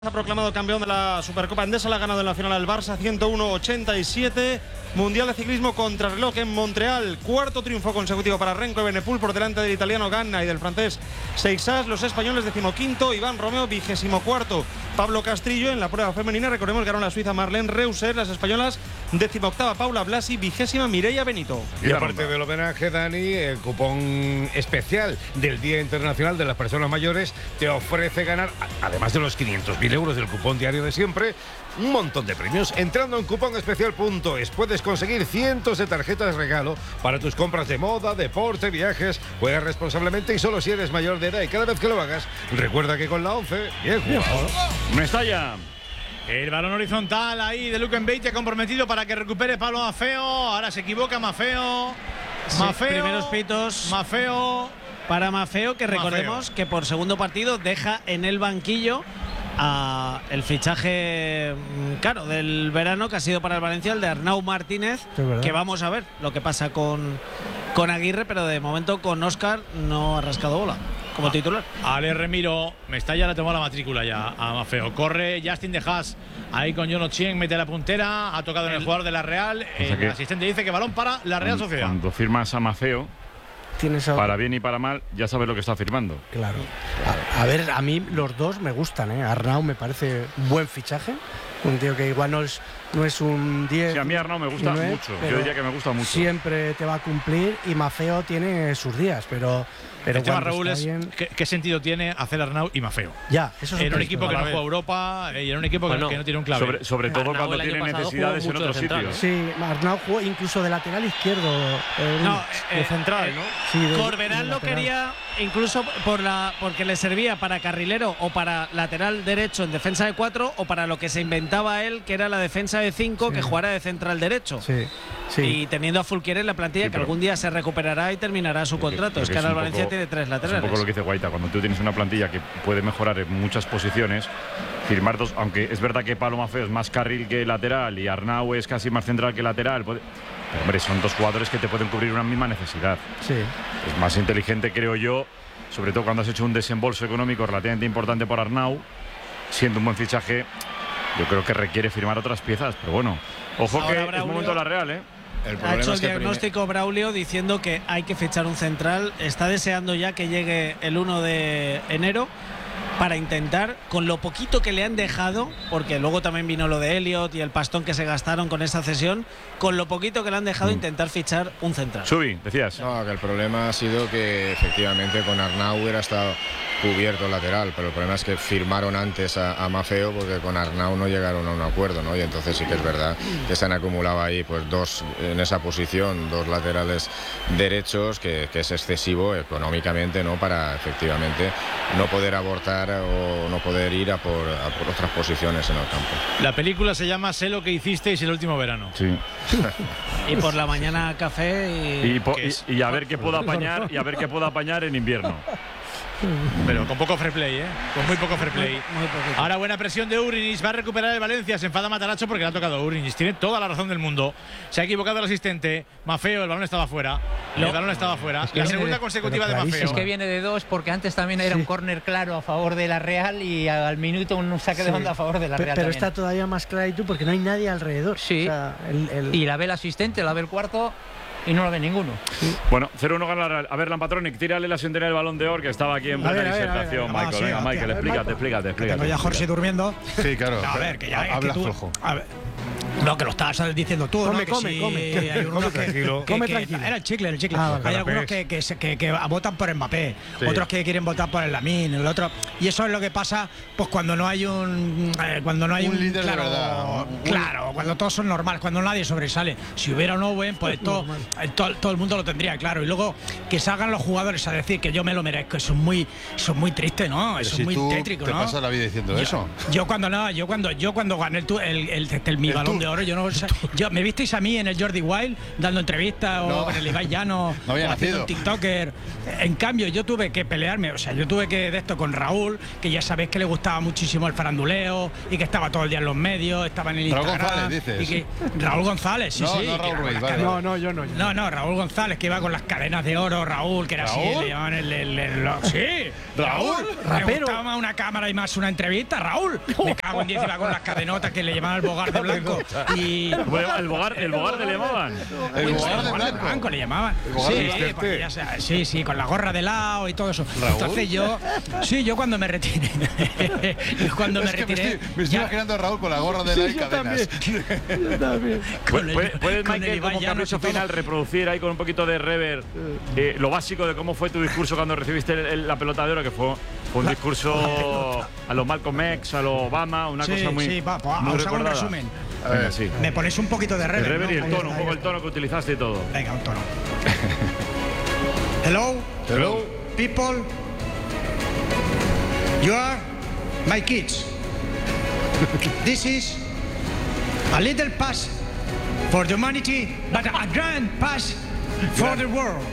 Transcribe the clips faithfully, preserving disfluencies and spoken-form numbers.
Ha proclamado campeón de la Supercopa Endesa, la ha ganado en la final al Barça ciento uno a ochenta y siete. Mundial de ciclismo contrarreloj en Montreal, cuarto triunfo consecutivo para Renko Evenepoel por delante del italiano Ganna y del francés Seixas. Los españoles decimoquinto, Iván Romeo vigésimo cuarto. Pablo Castrillo en la prueba femenina, recordemos que ganó la suiza Marlene Reusser. Las españolas decimoctava Paula Blasi, vigésima Mireia Benito. Y aparte del homenaje, Dani, el cupón especial del Día Internacional de las Personas Mayores te ofrece ganar, además de los quinientos mil euros del cupón diario de siempre, un montón de premios. Entrando en cuponespecial punto es puedes conseguir cientos de tarjetas de regalo para tus compras de moda, deporte, viajes. Juega responsablemente y solo si eres mayor de edad, y cada vez que lo hagas, recuerda que con la once, bien jugado. Mestalla. El balón horizontal ahí de Luken Beite, comprometido para que recupere Pablo Maffeo. Ahora se equivoca Maffeo. Sí, Maffeo. primeros pitos. Maffeo. Para Maffeo, que recordemos Maffeo. que por segundo partido deja en el banquillo a el fichaje caro del verano, que ha sido para el Valencia, el de Arnau Martínez, que vamos a ver lo que pasa con, con Aguirre, pero de momento con Óscar no ha rascado bola como ah, titular. Ale Remiro, Mestalla le tomó la matrícula ya a Maffeo. Corre Justin de Haas ahí con Jono Chien, mete la puntera, ha tocado el, en el jugador de la Real. O sea, el asistente dice que balón para la Real Sociedad. Cuando firmas a Maffeo, para bien y para mal, ya sabes lo que está firmando. Claro. A, a ver, a mí los dos me gustan, ¿eh? Arnau me parece un buen fichaje. Un tío que igual no es, no es un diez. Sí, a mí Arnau me gusta nueve, mucho. Yo diría que me gusta mucho. Siempre te va a cumplir, y Maffeo tiene sus días, pero. Pero el tema, Raúl, es ¿qué, ¿qué sentido tiene hacer Arnau y Maffeo? Ya, eso es en un equipo que no juega Europa y en un equipo bueno, que no tiene un clave. Sobre, sobre todo Arnau cuando tiene necesidades en otros sitios. Sí, Arnau jugó incluso de lateral izquierdo. Eh, no, de eh, central, eh, ¿no? Sí, de, Corberán lo quería incluso por la porque le servía para carrilero o para lateral derecho en defensa de cuatro, o para lo que se inventaba él, que era la defensa de cinco, sí, que jugara de central derecho. Sí. Sí. Y teniendo a Fulquier en la plantilla, sí, que algún día se recuperará y terminará su contrato. Que, es que ahora el Valencia tiene tres laterales. Es un poco lo que dice Guaita, cuando tú tienes una plantilla que puede mejorar en muchas posiciones, firmar dos, aunque es verdad que Pablo Maffeo es más carril que lateral y Arnau es casi más central que lateral, puede, pero hombre, son dos jugadores que te pueden cubrir una misma necesidad. Sí. Es más inteligente, creo yo, sobre todo cuando has hecho un desembolso económico relativamente importante por Arnau, siendo un buen fichaje. Yo creo que requiere firmar otras piezas, pero bueno, ojo ahora que Braulio, es momento de la Real, ¿eh? El ha hecho el es diagnóstico primer... Braulio, diciendo que hay que fichar un central. Está deseando ya que llegue el uno de enero para intentar, con lo poquito que le han dejado, porque luego también vino lo de Elliot y el pastón que se gastaron con esa cesión, con lo poquito que le han dejado, mm. intentar fichar un central. Subi, decías. No, que el problema ha sido que efectivamente con Arnau hubiera estado cubierto el lateral, pero el problema es que firmaron antes a, a Maffeo, porque con Arnau no llegaron a un acuerdo, ¿no? Y entonces sí que es verdad que se han acumulado ahí pues dos en esa posición, dos laterales derechos, que, que es excesivo económicamente, ¿no? Para efectivamente no poder abortar o no poder ir a por, a por otras posiciones en el campo. La película se llama Sé lo que hicisteis el último verano. Sí. Y por la mañana café y, y, po, y, y a ver qué puedo apañar y a ver qué puedo apañar en invierno. Pero con poco fair play, ¿eh? Con muy poco fair play. Muy, muy Ahora buena presión de Urinis. Va a recuperar el Valencia. Se enfada Matarazzo porque le ha tocado a Urinis. Tiene toda la razón del mundo. Se ha equivocado el asistente. Maffeo, el balón estaba fuera. El balón estaba fuera. Es que la segunda de, consecutiva de Maffeo. Es que viene de dos, porque antes también era sí. un córner claro a favor de la Real y al minuto un saque sí. de banda a favor de la Real. Pero, pero también. está todavía más clarito porque no hay nadie alrededor. Sí. O sea, el, el... Y la ve el asistente, la ve el cuarto. Y no lo ve ninguno. Sí. Bueno, cero uno gana la Real. A ver, Lampatronic, tírale la sintonía del Balón de Oro, que estaba aquí en plena disertación. Michael, ah, sí, venga, hostia, Michael, ver, explícate, Michael. explícate, explícate. Tengo ya Jorge durmiendo. Sí, claro. No, a ver, que ya habla es que tú, flojo. A ver, no, que lo estabas diciendo tú, come, ¿no? Que come, sí, come, hay come tranquilo. Que, come que, tranquilo. Era el chicle, el chicle. Ah, vale. Hay algunos que, que, que, que votan por Mbappé, sí. otros que quieren votar por el Lamine, el otro. Y eso es lo que pasa, pues cuando no hay un, eh, cuando no hay un, un líder claro, de verdad. Claro, cuando todos son normales, cuando nadie sobresale. Si hubiera un Owen, pues todo, todo, todo el mundo lo tendría claro. Y luego que salgan los jugadores a decir que yo me lo merezco, eso es muy, eso es muy triste, ¿no? Eso Pero es si muy tú tétrico, te ¿no? pasas la vida diciendo yo, eso. Yo cuando nada, yo cuando yo cuando gané el, el, el, el, el mi y balón de oro. Yo no sé- yo, ¿me visteis a mí en el Jordi Wild dando entrevistas No. o en el Ibai Llano No había o haciendo nacido. un TikToker? En cambio, yo tuve que pelearme, o sea, yo tuve que de esto con Raúl, que ya sabéis que le gustaba muchísimo el faranduleo y que estaba todo el día en los medios, estaba en el Raúl Instagram. González, dices. y que- Raúl González, sí, No, sí. no que Raúl iba con Ruiz, las vale, cadenas- No, no, yo no. Yo. No, no, Raúl González, que iba con las cadenas de oro, Raúl, que era así, ¿Raúl? le llamaban el. el- el- lo- sí, ¿Raúl? Me Rapero. gustaba más una cámara y más una entrevista, Raúl. Me cago en diez, iba con las cadenotas que le llamaban el bogar de blanco. Y. Bueno, el bogar, el bogar le llamaban. El Uy, bogar de el bogar blanco. le llamaban. bogar de Sí, blanco. porque ya sea- sí, sí, con la gorra de lado y todo eso. ¿Raúl? Entonces yo, sí, yo cuando me retiré, yo cuando me Es que me retiré, estoy, me estoy ya- imaginando a Raúl con la gorra de la y cadenas. Yo también. con el- ¿Puedes, puedes, con el Michael, Ibai como Llanos capricho y todo. final, reproducir ahí con un poquito de rever eh, lo básico de cómo fue tu discurso cuando recibiste el- el- la pelota de oro, que fue, fue un discurso a lo Malcolm X, a lo Obama, una Sí, cosa muy, sí, va, va, muy os hago un recordada. resumen. Venga, sí. Me ponéis un poquito de El rever, rever y ¿no? el tono, un poco el tono que utilizaste y todo. Venga, un tono. Hello, Hello. people. You are my kids. This is a little pass for the humanity, but a grand pass for the world.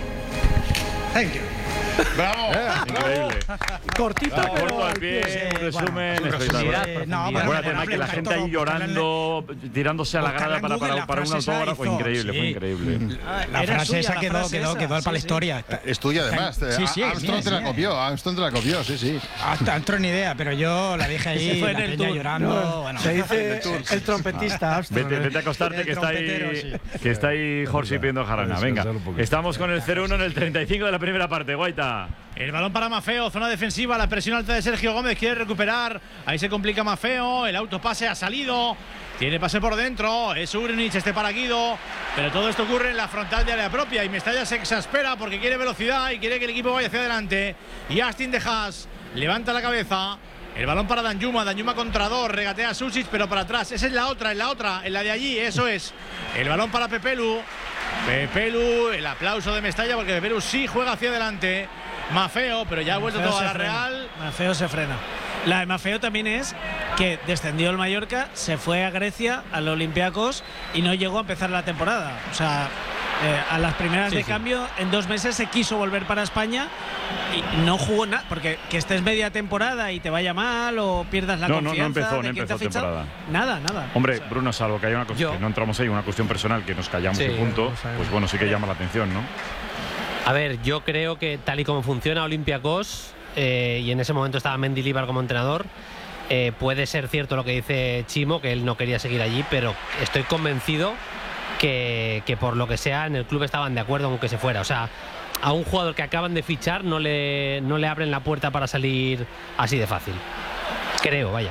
Thank you. ¡Bravo! Increíble. Cortito, Ah, pero corto al al pie, pie. un resumen profundidad, espectacular. profundidad. No, Acuérdate, bueno, Michael, la Carlen gente ahí todo, llorando, tirándose a la Carlen grada para, Google, para, la para un frase esa autógrafo. hizo, Increíble, fue sí. increíble. La Era frase suya esa la quedó, frase quedó, esa, quedó para sí, la sí. historia. Es tuya además. Sí, sí, es Armstrong mía, te la es mía. copió. Armstrong te la copió, sí, sí. Hasta entró ni idea, pero yo la dije ahí, Se fue la en el peña tour. llorando. Bueno, Se dice el trompetista. Armstrong. Vete, vete a acostarte El que está ahí, trompetero, que está ahí Jorge pidiendo jarana. Venga, Descansar un poquito. estamos con el cero uno en el treinta y cinco de la primera parte. Guaita. El balón para Mafeo, zona defensiva, la presión alta de Sergio Gómez, quiere recuperar, ahí se complica Mafeo, el autopase ha salido, tiene pase por dentro, es Urinich, este para Guido, pero todo esto ocurre en la frontal de área propia y Mestalla se exaspera porque quiere velocidad y quiere que el equipo vaya hacia adelante, y Astin de Haas levanta la cabeza, el balón para Danjuma, Danjuma contra dos, regatea a Susic pero para atrás, esa es la otra, en la otra, en la de allí, eso es, el balón para Pepelu, Pepelu, el aplauso de Mestalla porque Pepelu sí juega hacia adelante. Mafeo, pero ya ha vuelto Mafeo todo a se la frena. Real. Mafeo se frena. La de Mafeo también es que descendió el Mallorca, se fue a Grecia, al Olympiacos y no llegó a empezar la temporada. O sea, eh, a las primeras Sí, de sí. cambio, en dos meses se quiso volver para España y no jugó nada. Porque que estés media temporada y te vaya mal o pierdas la No, no, no confianza empezó, no de quien te ha empezó fichado, temporada. Nada, nada. Hombre, O sea, Bruno, salvo que haya una cosa, Yo- que no entramos ahí, una cuestión personal que nos callamos Sí, de punto, no sabemos. pues bueno, sí que llama la atención, ¿no? A ver, yo creo que tal y como funciona Olympiacos, eh, y en ese momento estaba Mendilibar como entrenador, eh, puede ser cierto lo que dice Chimo, que él no quería seguir allí, pero estoy convencido que, que por lo que sea en el club estaban de acuerdo con que se fuera. O sea, a un jugador que acaban de fichar no le, no le abren la puerta para salir así de fácil. Creo, vaya.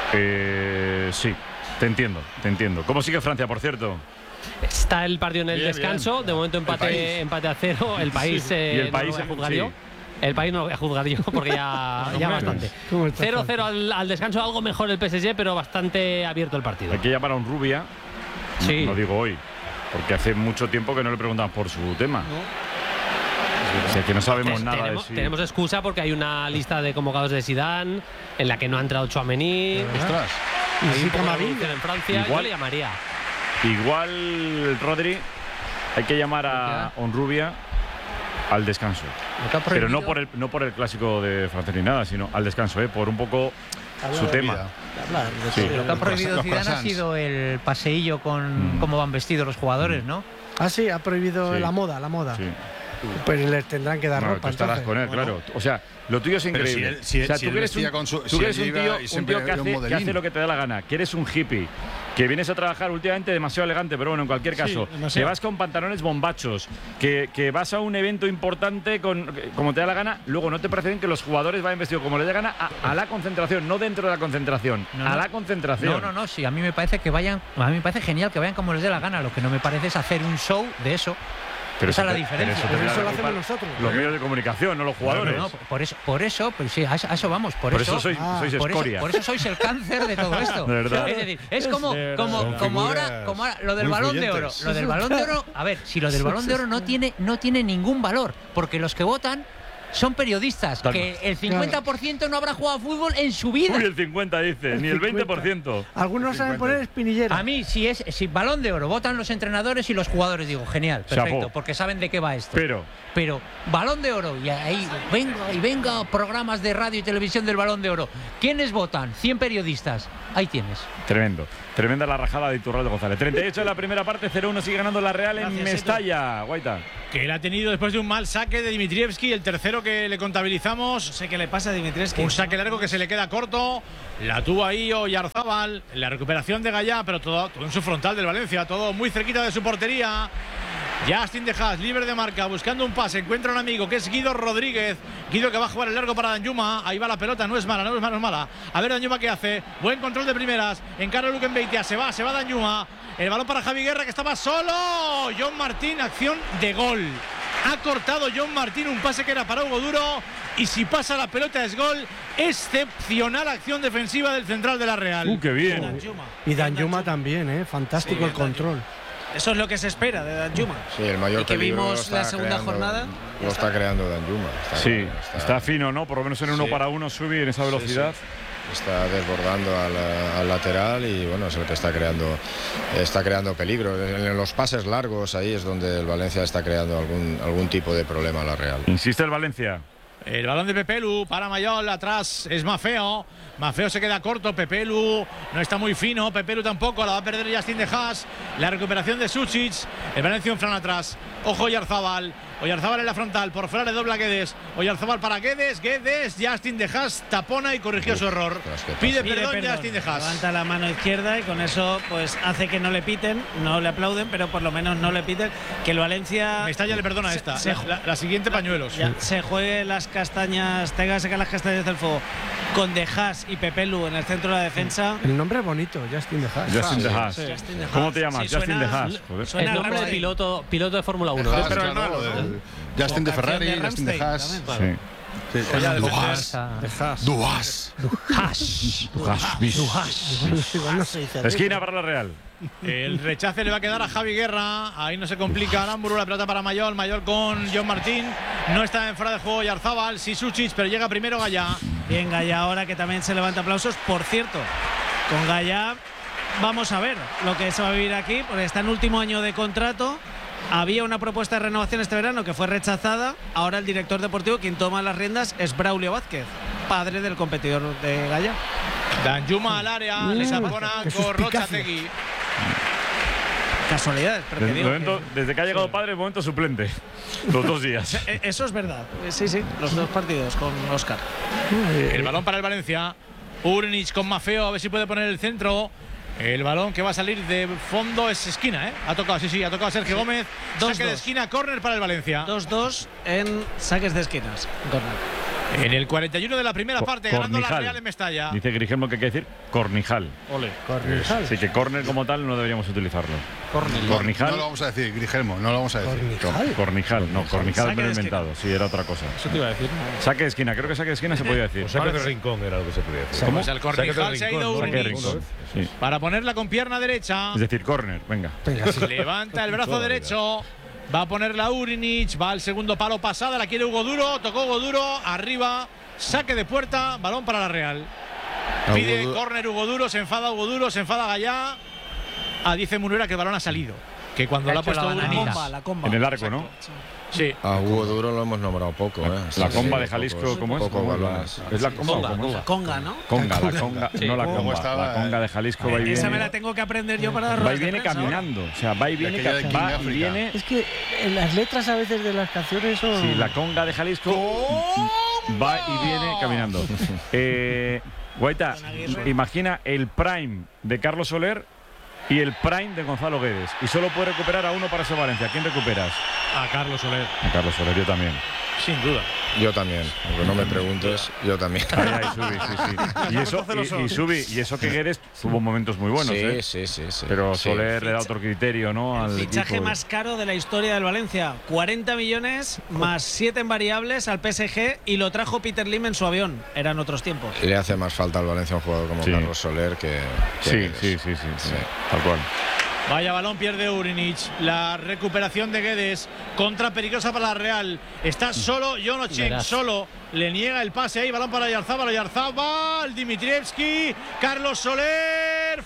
Eh, sí, te entiendo, te entiendo. ¿Cómo sigue Francia, por cierto? Está el partido en el Bien, descanso, bien. de momento El país. empate, empate a cero. El país, eh, Y el no país, lo voy a juzgar sí. yo. El país no lo voy a juzgar yo porque ya, ya bastante. ¿Cómo estás, cero cero al, al descanso, algo mejor el P S G, pero bastante abierto el partido. Hay que llamar a un Rubia, Sí. no digo hoy, porque hace mucho tiempo que no le preguntan por su tema. O sea, que no sabemos Te- nada tenemos, de si... tenemos excusa porque hay una lista de convocados de Zidane en la que no ha entrado Tchouaméni. Ostras. Hay un poco de Camavinga. evolución en Francia. Igual- Yo le llamaría. Igual, Rodri, hay que llamar a Onrubia al descanso. Lo que ha Pero no prohibido- por el, no por el clásico de francés ni nada, sino al descanso, ¿eh? Por un poco su tema. Hablar de Sí. todo. Lo que ha prohibido Los Zidane ha croissants. sido el paseillo con Mm. cómo van vestidos los jugadores, ¿no? Ah, sí, ha prohibido Sí. la moda, la moda. Sí. Pues les tendrán que dar Bueno, ropa. tú estarás entonces. con él, Bueno, claro. O sea, lo tuyo es Pero si increíble. él- si él- o sea, si tú él que eres vestía un, con su- tú si que él eres un iba tío, y un siempre tío que, era un hace, que modelín. hace lo que te da la gana, que eres un hippie, que vienes a trabajar últimamente demasiado elegante, pero bueno, en cualquier caso, que demasiado. vas con pantalones bombachos, que, que vas a un evento importante con, como te da la gana, luego no te parece bien que los jugadores vayan vestidos como les dé gana a, a la concentración, no dentro de la concentración, No, a no. la concentración. No, no, no, sí, a mí me parece que vayan, a mí me parece genial que vayan como les dé la gana, lo que no me parece es hacer un show de eso. Pero Esa es la te- diferencia. Pero Pero te eso la lo culpa hacemos nosotros. Los medios de comunicación, no los jugadores. No, no, por eso, por eso, pues sí, a eso, a eso vamos, por, por eso sois, Ah, sois por eso, escoria. por eso sois el cáncer de todo esto. De verdad. Es decir, es como, de como, verdad. como, Son ahora, figuras como ahora, lo del muy balón de oro. influyentes. Lo del balón de oro, a ver, si lo del balón de oro no tiene, no tiene ningún valor, porque los que votan son periodistas, Tal que cual. el cincuenta por ciento no habrá jugado a fútbol en su vida. Uy, el cincuenta dice, ni el veinte por ciento. Algunos saben poner espinillera. A mí, si es si balón de oro, votan los entrenadores y los jugadores, digo, genial, perfecto, Chapó. porque saben de qué va esto. Pero, Pero, balón de oro, y ahí venga y venga programas de radio y televisión del balón de oro. ¿Quiénes votan? cien periodistas. Ahí tienes. tremendo. Tremenda la rajada de Iturralde González. treinta y ocho en la primera parte, cero uno sigue ganando la Real en Gracias, Mestalla. Guaita. Que él ha tenido después de un mal saque de Dimitrievski, el tercero que le contabilizamos. No sé qué le pasa a Dimitrievski. Un saque largo que se le queda corto. La tuvo ahí Oyarzábal. La recuperación de Gallá, pero todo, todo en su frontal del Valencia. Todo muy cerquita de su portería. Justin de Haas, libre de marca, buscando un pase. Encuentra un amigo que es Guido Rodríguez. Guido que va a jugar el largo para Danjuma. Ahí va la pelota, no es mala, no es mala, no es mala. A ver Danjuma qué hace. Buen control de primeras. Encara Luquen Beitia. Se va, se va Danjuma. El balón para Javi Guerra que estaba solo. John Martín, acción de gol. Ha cortado John Martín un pase que era para Hugo Duro. Y si pasa la pelota es gol. Excepcional acción defensiva del central de la Real. Uh, qué bien. Danjuma. Y Danjuma también, ¿eh? Fantástico Sí, el control. Eso es lo que se espera de Danjuma. Sí, el mayor Y que peligro vimos lo está la segunda creando- jornada. Lo está creando Danjuma. Está, Sí, está fino, ¿no? Por lo menos en uno Sí. para uno subir en esa Sí, velocidad. sí. Está desbordando al, al lateral y bueno, es el que está creando está creando peligro. En los pases largos ahí es donde el Valencia está creando algún, algún tipo de problema a la Real. Insiste el Valencia. El balón de Pepelu para Mayol, atrás es Mafeo. Mafeo se queda corto, Pepelu no está muy fino, Pepelu tampoco, la va a perder Justin de Haas. La recuperación de Sucic, el Valencia un fran atrás. Ojo Oyarzábal, Oyarzábal en la frontal, por fuera le dobla Guedes. Oyarzábal para Guedes, Guedes, Justin de Haas tapona y corrigió Uf, su error. ostras, qué Pide Pide perdón, perdón, Justin de Haas. levanta la mano izquierda y con eso pues hace que no le piten, no le aplauden, pero por lo menos no le piten. Que el Valencia Mestalla le perdona se- esta, se- la, la- la siguiente pañuelos. ya, se juegue las castañas, tenga que sacar las castañas del fuego con De Haas y Pepelu en el centro de la defensa. El nombre es bonito, Justin de Haas. Justin de Haas. Sí. Justin de Haas. ¿Cómo te llamas? Sí, Justin de suena- Haas. Joder. suena El nombre de Ramsey. piloto, piloto de Fórmula uno. De Haas, Pero el claro, malo, del- O Justin de canción Ferrari, de Justin de Rammstein Haas. también. Sí. Duhas. Duhas. Hash. Igual no se dice así. Esquina para la Real. El rechace le va a quedar a Javi Guerra. Ahí no se complica Aramburu. La pelota para Mayol. Mayol con John Martín. No está en fuera de juego Yarzábal. Sí, Sucic, pero llega primero Gallá. Bien, Gallá ahora que también se levanta aplausos. Por cierto, con Gallá vamos a ver lo que se va a vivir aquí, porque está en último año de contrato. Había una propuesta de renovación este verano que fue rechazada. Ahora el director deportivo, quien toma las riendas, es Braulio Vázquez, padre del competidor de Gallá. Danjuma al área. Le sapona qué con suspicacia. Rochategui. Casualidades, pero que Desde, digo momento- que- desde que ha llegado padre, momento suplente. Los dos días. Eh, Eso es verdad. Eh, Sí, sí, los dos partidos con Oscar. El balón para el Valencia. Urnic con Mafeo. A ver si puede poner el centro. El balón que va a salir de fondo es esquina, ¿eh? Ha tocado, sí, sí, ha tocado Sergio Gómez. Dos, Saque de dos. esquina, córner para el Valencia. dos dos en saques de esquinas. Corner. En el cuarenta y uno de la primera Co- parte, ganando la Cornijal. Real en Mestalla. Dice Grigemo que hay que decir Cornijal. Ole. Cornijal. Así que córner como tal no deberíamos utilizarlo. Cornijal. No lo vamos a decir, Grigelmo, no lo vamos a decir. Cornijal. Cornijal, no, Cornijal Saque me lo he de esquina. inventado. Sí, era otra cosa. Eso te iba a decir. Saque de esquina, creo que saque de esquina se podía decir. O saque de rincón era lo que se podía decir. Pues el Saque de Cornijal se ha rincón, ido ¿no? Saque de Urnic. rincón. Sí. Para ponerla con pierna derecha. Es decir, córner, venga. Venga, sí. Levanta el brazo Toda la derecho. Va a poner la Urinic. Va al segundo palo pasada. La quiere Hugo Duro. Tocó Hugo Duro. Arriba. Saque de puerta. Balón para la Real. A Pide Hugo Du- córner Hugo Duro. Se enfada Hugo Duro. Se enfada Gallá. Ah, dice Munuera que el balón ha salido. Que cuando Ha lo ha hecho puesto la La Urinic. bananita. comba, la comba. En el arco, ¿no? Sí. A Hugo Duro lo hemos nombrado poco, ¿eh? La Sí, comba sí, de Jalisco, pocos- ¿cómo es? pocos ¿Cómo es la- balones. ¿Es la comba Conga, o cómo es? conga. Conga, ¿no? Conga, la conga, Sí. no la Luego comba. estaba, La conga de Jalisco va y Esa me viene. la tengo que aprender yo para dar Va y ruedas de viene prensa ahora. caminando. O sea, va y viene, aquella de ca- King va y África. viene. Es que en las letras a veces de las canciones son. Sí, la conga de Jalisco va y viene caminando. Eh, Guaita, imagina el prime de Carlos Soler y el prime de Gonzalo Guedes. Y solo puede recuperar a uno para ese Valencia. ¿Quién recuperas? A Carlos Soler. A Carlos Soler, yo también. Sin duda. Yo también, aunque no me preguntes, yo también. Ay, ay, Subi, sí, sí. Y eso, y, y Subi, y eso que Guedes tuvo momentos muy buenos, sí, ¿eh? sí, sí, sí. Pero Sí. Soler le da otro criterio, ¿no? Al Fichaje equipo. más caro de la historia del Valencia. cuarenta millones más siete en variables al P S G y lo trajo Peter Lim en su avión. Eran otros tiempos. Le hace más falta al Valencia un jugador como Sí. Carlos Soler que, que Sí, Guedes. sí, sí, sí, sí, Sí. tal cual. Vaya balón pierde Urinic. La recuperación de Guedes. Contra peligrosa para la Real. Está solo Jonocek, solo. Le niega el pase ahí. Balón para Oyarzábal. Oyarzábal. Dimitrievski. Carlos Soler.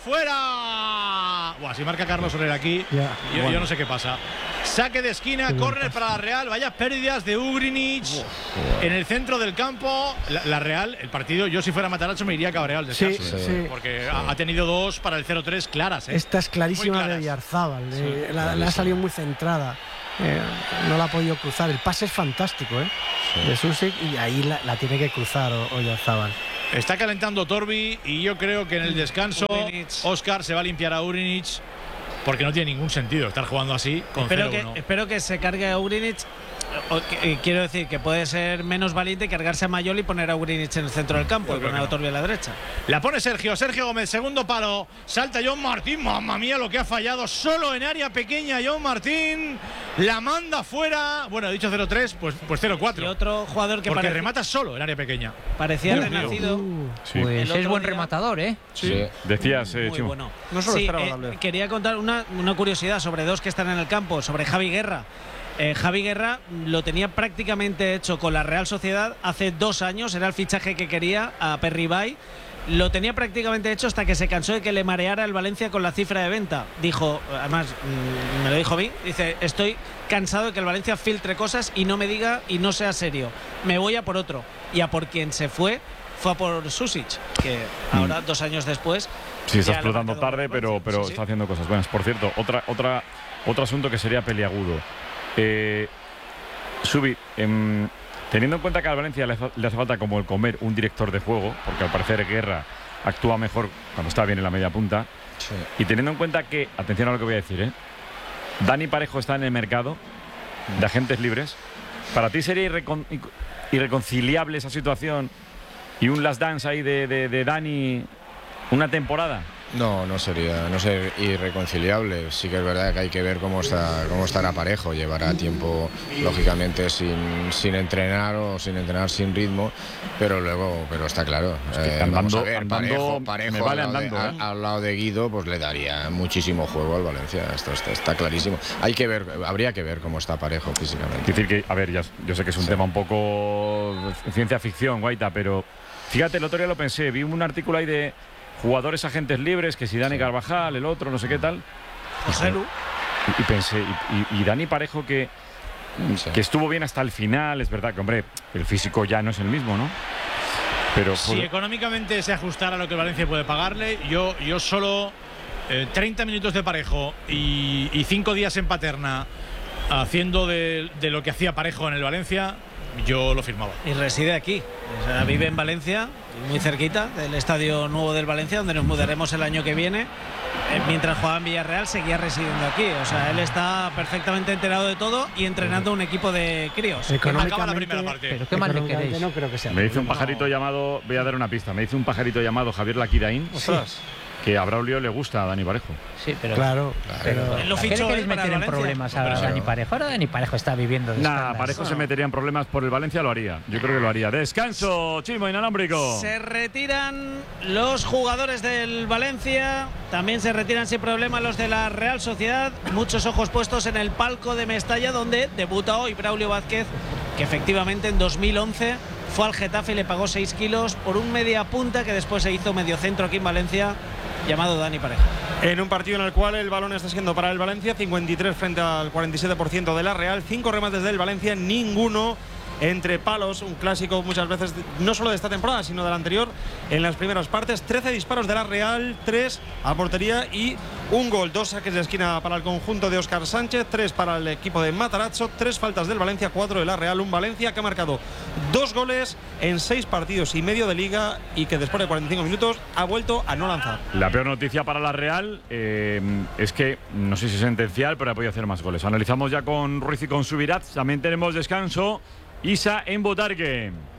Fuera. Buah, si marca Carlos Soler aquí, Ya, yo, bueno. yo no sé qué pasa. Saque de esquina. Córner para la Real. Vaya pérdidas de Urinic. En el centro del campo. La, la Real, el partido, yo si fuera Matarazzo me iría cabreado al descanso. Sí, sí. Porque sí. Ha, ha tenido dos para el cero tres claras. ¿eh? Esta es clarísima de Oyarzábal. Eh, la, la ha salido muy centrada. Eh, no la ha podido cruzar. El pase es fantástico, ¿eh? Sí. De Susic, y ahí la, la tiene que cruzar Oyarzábal. Está calentando Torbi y yo creo que en el descanso Óscar se va a limpiar a Urinic porque no tiene ningún sentido estar jugando así con espero cero uno. que, espero que se cargue a Urinic. O que, eh, quiero decir que puede ser menos valiente cargarse a Mayol y poner a Urinic en el centro del campo y poner a Torbi a la derecha. La pone Sergio, Sergio Gómez, segundo palo. Salta John Martín, mamma mía lo que ha fallado. Solo en área pequeña John Martín. La manda fuera. Bueno, he dicho cero tres, pues, pues cero cuatro. Y otro jugador que Porque parece, remata solo en área pequeña. parecía Muy renacido. Uh, Sí. Pues es buen día- rematador, ¿eh? Sí. sí. Decías, eh, Muy Chimo. bueno. No se lo Sí, esperaba, eh, Dabler. quería contar una, una curiosidad sobre dos que están en el campo, sobre Javi Guerra. Eh, Javi Guerra lo tenía prácticamente hecho con la Real Sociedad hace dos años, era el fichaje que quería a Perribay. Lo tenía prácticamente hecho hasta que se cansó de que le mareara el Valencia con la cifra de venta. Dijo, además, mmm, me lo dijo a mí, dice, estoy cansado de que el Valencia filtre cosas y no me diga y no sea serio. Me voy a por otro. Y a por quien se fue, fue a por Susic, que ahora, dos años después... Sí, está ya lo ha explotando marcado tarde, por el pero, Valencia. pero Sí, sí. está haciendo cosas buenas. Por cierto, otra, otra, otro asunto que sería peliagudo. Eh, Subi, em, teniendo en cuenta que al Valencia le, hace- le hace falta como el comer un director de juego, porque al parecer Guerra actúa mejor cuando está bien en la media punta, Sí. y teniendo en cuenta que, atención a lo que voy a decir, ¿eh? Dani Parejo está en el mercado de agentes libres, ¿para ti sería irrecon- irreconciliable esa situación y un last dance ahí de, de, de Dani una temporada? No, no sería, no sería irreconciliable. Sí que es verdad que hay que ver cómo está, cómo estará Parejo. Llevará tiempo, lógicamente, sin, sin entrenar o sin entrenar sin ritmo, pero luego, pero está claro. Es que eh, andando- vamos a ver, andando Parejo, Parejo me vale al, lado de, andando, a- ¿eh? al lado de Guido, pues le daría muchísimo juego al Valencia. Esto está, está clarísimo. Hay que ver, habría que ver cómo está Parejo físicamente. Es decir que, a ver, ya, yo sé que es un Sí. tema un poco ciencia ficción, Guaita, pero fíjate, el otro día lo pensé, vi un artículo ahí de jugadores agentes libres, que si Dani Sí. Carvajal, el otro, no sé qué tal. José Lu. Y, y pensé, y, y- y Dani Parejo que, Sí. que estuvo bien hasta el final, es verdad que, hombre, el físico ya no es el mismo, ¿no? Pero Si por- económicamente se ajustara a lo que Valencia puede pagarle, yo, yo solo eh, treinta minutos de Parejo y, y cinco días en Paterna haciendo de, de lo que hacía Parejo en el Valencia, yo lo firmaba. Y reside aquí. O sea, vive en Valencia, muy cerquita del estadio nuevo del Valencia, donde nos mudaremos el año que viene. Eh, Mientras jugaba en Villarreal, seguía residiendo aquí. O sea, él está perfectamente enterado de todo y entrenando un equipo de críos. Acaba la primera parte. Pero qué mal le económicamente queréis. no creo que sea. me dice un No. pajarito llamado, voy a dar una pista, me dice un pajarito llamado Javier Laquiraín, Ostras. que a Braulio le gusta a Dani Parejo. Sí, pero. Claro, pero Él lo ¿A qué fichó le queréis él para meter en Valencia? problemas a Pero sí. Dani Parejo? Ahora Dani Parejo está viviendo de Nah, escándalos. Parejo se metería en problemas por el Valencia, lo haría. Yo creo que lo haría. Descanso, Chimo, inalámbrico. Se retiran los jugadores del Valencia, también se retiran sin problema los de la Real Sociedad. Muchos ojos puestos en el palco de Mestalla, donde debuta hoy Braulio Vázquez, que efectivamente en dos mil once fue al Getafe y le pagó seis kilos por un media punta que después se hizo medio centro aquí en Valencia, llamado Dani Parejo. En un partido en el cual el balón está siendo para el Valencia, cincuenta y tres frente al cuarenta y siete por ciento de la Real, cinco remates del Valencia, ninguno entre palos, un clásico muchas veces no solo de esta temporada sino de la anterior en las primeras partes. Trece disparos de la Real, tres a portería y un gol, dos saques de esquina para el conjunto de Óscar Sánchez, tres para el equipo de Matarazzo, tres faltas del Valencia, cuatro de la Real. Un Valencia que ha marcado dos goles en seis partidos y medio de liga y que después de cuarenta y cinco minutos ha vuelto a no lanzar. La peor noticia para la Real eh, es que, no sé si es sentencial, pero ha podido hacer más goles. Analizamos ya con Ruiz y con Subirats. También tenemos descanso. Isa en Botarque.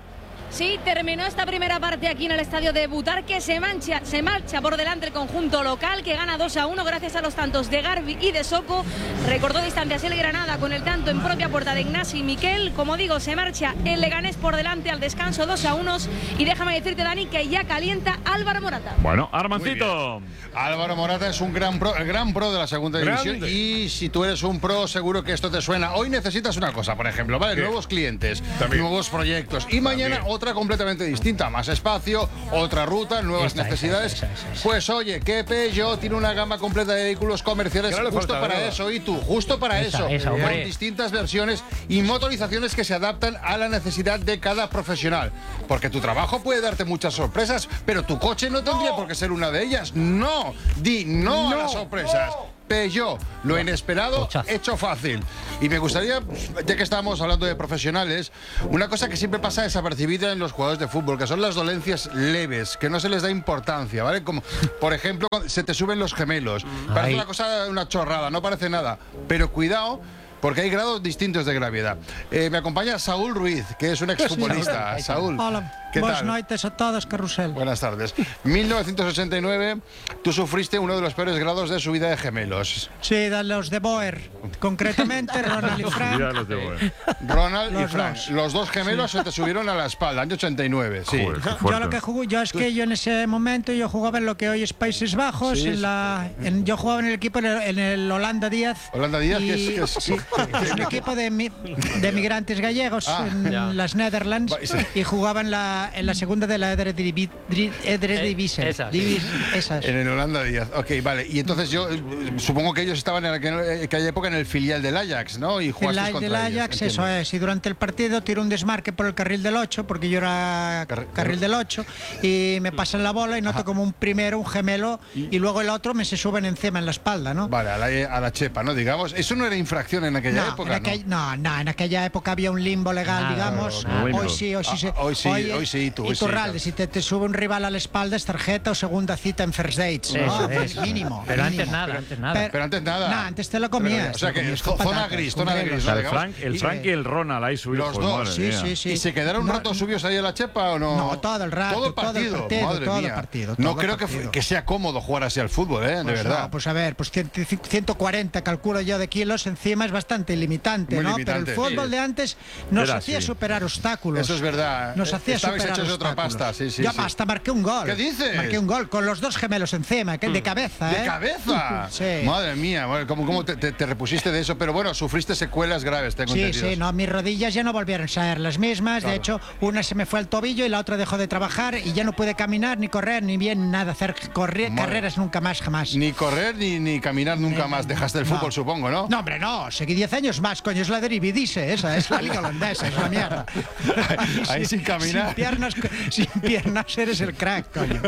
Sí, terminó esta primera parte aquí en el estadio de Butarque. Se, mancha, se marcha por delante el conjunto local, que gana dos a uno gracias a los tantos de Garbi y de Soko. Recortó distancias el Granada con el tanto en propia puerta de Ignasi Miquel. Como digo, se marcha el Leganés por delante al descanso dos a uno. Y déjame decirte, Dani, que ya calienta Álvaro Morata. Bueno, Armancito. Álvaro Morata es un gran pro, el gran pro de la segunda división. Grande. Y si tú eres un pro, seguro que esto te suena. Hoy necesitas una cosa, por ejemplo, ¿vale? ¿Qué? Nuevos clientes, También. nuevos proyectos. Y mañana También. otra completamente distinta. Más espacio, otra ruta, nuevas Esta, necesidades. esa, esa, esa. Pues oye, que Peugeot tiene una gama completa de vehículos comerciales Que no le justo falta para nada. eso. Y tú, justo para Esa, eso. esa, con hombre. distintas versiones y motorizaciones que se adaptan a la necesidad de cada profesional. Porque tu trabajo puede darte muchas sorpresas, pero tu coche no tendría por qué ser una de ellas. No, di no, a las sorpresas. Peugeot, lo inesperado, Cochazo. hecho fácil. Y me gustaría, ya que estamos hablando de profesionales, una cosa que siempre pasa desapercibida en los jugadores de fútbol, que son las dolencias leves, que no se les da importancia, ¿vale? Como, por ejemplo, se te suben los gemelos. Parece Ay. una cosa, una chorrada, no parece nada. Pero cuidado, porque hay grados distintos de gravedad. Eh, me acompaña Saúl Ruiz, que es un exfutbolista. Saúl, Hola, ¿qué buenas tal? noches a todos, Carrusel. Buenas tardes. mil novecientos ochenta y nueve, tú sufriste uno de los peores grados de subida de gemelos. Sí, de los de Boer, concretamente Ronald y Mira Frank. los de Boer. Ronald y Los Frank. dos. Los dos gemelos se te subieron a la espalda, año ochenta y nueve. Sí. Joder, qué Yo fuerte. lo que jugué, yo es que yo en ese momento yo jugaba en lo que hoy es Países Bajos, Sí, en la, en- yo jugaba en el equipo en el, en el Holanda Díaz. Holanda Díaz, y- que es- que es- sí, es un equipo de, mi- de migrantes gallegos Ah, en ya. las Netherlands Va, sí. y jugaba en la, en la segunda de la Eredivi- Dri- Eredivisie. Eh, esa, sí. Divis- esas. En el Holanda Díaz. Ok, vale. Y entonces yo eh, supongo que ellos estaban en aquella, en aquella época en el filial del Ajax, ¿no? Y En jugaste la, contra del ellos, Ajax, eso entiendo. es. Y durante el partido tiro un desmarque por el carril del ocho, porque yo era Carri- carril del ocho, y me pasan la bola y noto como un primero, un gemelo, y luego el otro me se suben encima en la espalda, ¿no? Vale, a la, a la chepa, ¿no? Digamos. Eso no era infracción en aquella No, época, en ¿no? aquel- no, no, en aquella época había un limbo legal, Nada, digamos. nada. Hoy sí, hoy sí. Ah, se- hoy sí, hoy sí, tú, hoy y sí, Turralde, claro. si te, te sube un rival a la espalda es tarjeta o segunda cita en first dates, ¿no? Eso, Pues eso. mínimo. Pero antes mínimo. nada, antes nada. Pero antes nada. No, antes te lo comías. O sea, te que lo comías zo- con zona patatas, gris, con zona grelos. gris, O sea, el digamos. Frank, el Y- Frank y el Ronald ahí su Los hijo. dos, madre Sí, mía. sí, sí. ¿Y se quedaron un No, rato subios ahí a la chepa o no? No, todo el rato, Todo el todo el partido, partido, madre todo el mía. partido, no todo el creo que, partido. que sea cómodo jugar así al fútbol, ¿eh? De Pues verdad. no, pues a ver, pues cien- ciento cuarenta calculo yo de kilos encima es bastante limitante, Muy ¿no? limitante. Pero el fútbol Sí. de antes nos Era hacía así. superar obstáculos. Eso es verdad. Nos Eh, hacía estabais superar hechos de otra obstáculos. pasta, sí, sí, Yo sí. hasta marqué un gol. ¿Qué dices? Marqué un gol con los dos gemelos encima, que de cabeza, ¿eh? ¿De cabeza? Sí. Madre mía, bueno, ¿cómo, cómo te, te- te repusiste de eso? Pero bueno, sufriste secuelas graves, tengo Sí, entendido. sí, no, mis rodillas ya no volvieron a ser las mismas. De hecho, una se me fue al tobillo y la otra dejó de trabajar y ya no pude caminar, ni correr, ni bien nada, hacer correr, Madre. carreras nunca más, jamás. Ni correr ni, ni caminar nunca Eh, más. Dejaste el no. fútbol, supongo, ¿no? No, hombre, no, seguí diez años más, coño, es la Eredivisie, esa es la liga holandesa, es una mierda. Ahí, ahí sin caminar. Sin piernas, sin piernas eres el crack, coño.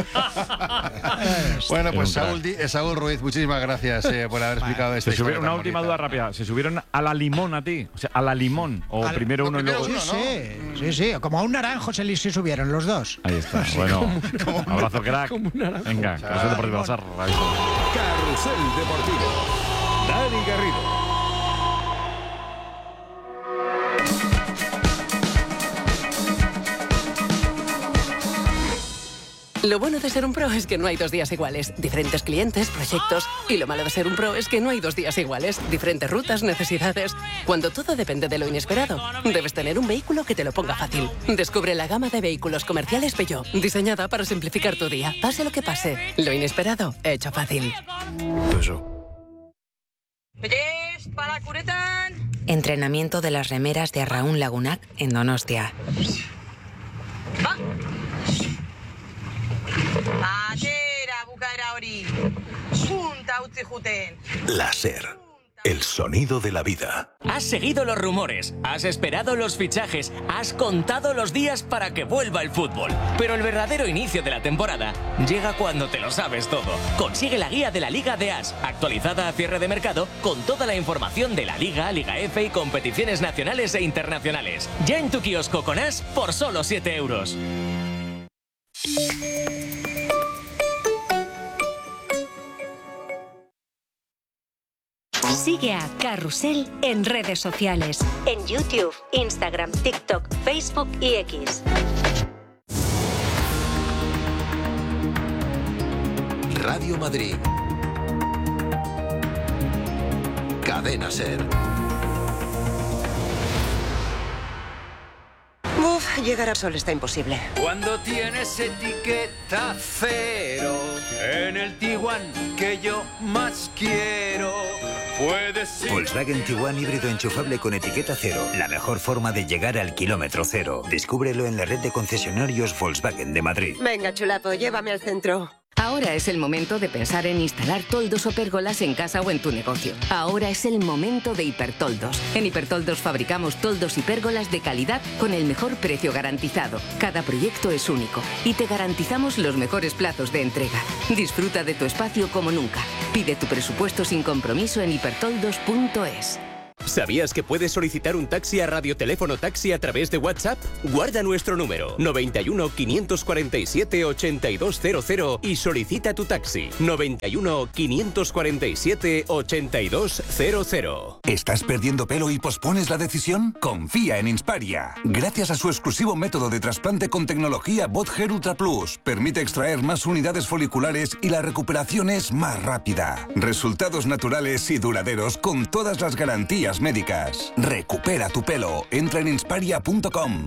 Bueno, pues Era un Saúl, Di- eh, Saúl Ruiz, muchísimas gracias eh, por haber explicado esta Se subieron, historia una tan última bonita. duda rápida. ¿Se subieron a la limón a ti? O sea, a la limón. O Al- primero no, uno y primero luego. uno. Sí, sí, sí, como a un naranjo se, li- se subieron los dos. Ahí está. Bueno, abrazo, crack. Venga, Carrusel Deportivo Bazar. Carrusel Deportivo. Dani Garrido. Lo bueno de ser un pro es que no hay dos días iguales. Diferentes clientes, proyectos. Y lo malo de ser un pro es que no hay dos días iguales. Diferentes rutas, necesidades. Cuando todo depende de lo inesperado, debes tener un vehículo que te lo ponga fácil. Descubre la gama de vehículos comerciales Peugeot, diseñada para simplificar tu día. Pase lo que pase, lo inesperado, hecho fácil. Entrenamiento de las remeras de Arraún Lagunac en Donostia. Láser. El sonido de la vida. Has seguido los rumores, has esperado los fichajes, has contado los días para que vuelva el fútbol. Pero el verdadero inicio de la temporada llega cuando te lo sabes todo. Consigue la guía de la Liga de As, actualizada a cierre de mercado, con toda la información de la Liga, Liga F y competiciones nacionales e internacionales. Ya en tu kiosco con As por solo siete euros. Sigue a Carrusel en redes sociales, en YouTube, Instagram, TikTok, Facebook y X. Radio Madrid. Cadena SER. Uf, llegar a Sol está imposible. Cuando tienes etiqueta cero en el Tiguan que yo más quiero, puedes ir. Volkswagen Tiguan híbrido enchufable con etiqueta cero. La mejor forma de llegar al kilómetro cero. Descúbrelo en la red de concesionarios Volkswagen de Madrid. Venga, chulapo, llévame al centro. Ahora es el momento de pensar en instalar toldos o pérgolas en casa o en tu negocio. Ahora es el momento de Hipertoldos. En Hipertoldos fabricamos toldos y pérgolas de calidad con el mejor precio garantizado. Cada proyecto es único y te garantizamos los mejores plazos de entrega. Disfruta de tu espacio como nunca. Pide tu presupuesto sin compromiso en hipertoldos punto es. ¿Sabías que puedes solicitar un taxi a Radioteléfono Taxi a través de WhatsApp? Guarda nuestro número noventa y uno, quinientos cuarenta y siete, ochenta y dos cero cero y solicita tu taxi noventa y uno, quinientos cuarenta y siete, ochenta y dos cero cero. ¿Estás perdiendo pelo y pospones la decisión? Confía en Insparia. Gracias a su exclusivo método de trasplante con tecnología BotHair Ultra Plus, permite extraer más unidades foliculares y la recuperación es más rápida. Resultados naturales y duraderos con todas las garantías médicas. Recupera tu pelo. Entra en insparia punto com.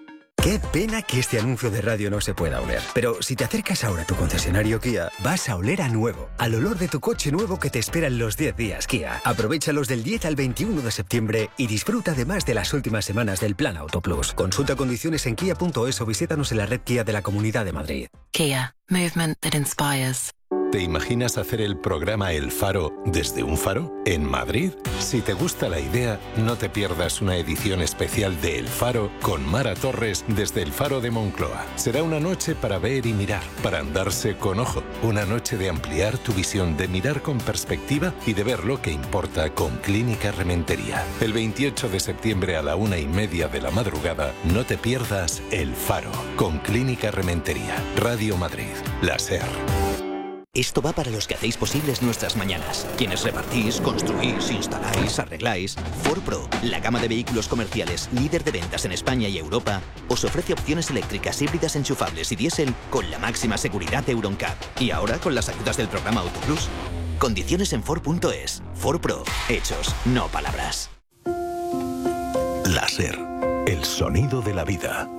Qué pena que este anuncio de radio no se pueda oler. Pero si te acercas ahora a tu concesionario Kia, vas a oler a nuevo. Al olor de tu coche nuevo que te espera en los diez días Kia. Aprovéchalos del diez al veintiuno de septiembre y disfruta además de las últimas semanas del Plan Auto Plus. Consulta condiciones en kia punto es o visítanos en la red Kia de la Comunidad de Madrid. Kia. Movement that inspires. ¿Te imaginas hacer el programa El Faro desde un faro en Madrid? Si te gusta la idea, no te pierdas una edición especial de El Faro con Mara Torres desde el Faro de Moncloa. Será una noche para ver y mirar, para andarse con ojo. Una noche de ampliar tu visión, de mirar con perspectiva y de ver lo que importa con Clínica Rementería. El veintiocho de septiembre a la una y media de la madrugada, no te pierdas El Faro con Clínica Rementería. Radio Madrid, la SER. Esto va para los que hacéis posibles nuestras mañanas. Quienes repartís, construís, instaláis, arregláis. Ford Pro, la gama de vehículos comerciales líder de ventas en España y Europa, os ofrece opciones eléctricas híbridas enchufables y diésel con la máxima seguridad de Euro N C A P. Y ahora con las ayudas del programa Auto Plus. Condiciones en Ford punto es. Ford Pro. Hechos, no palabras. La SER. El sonido de la vida.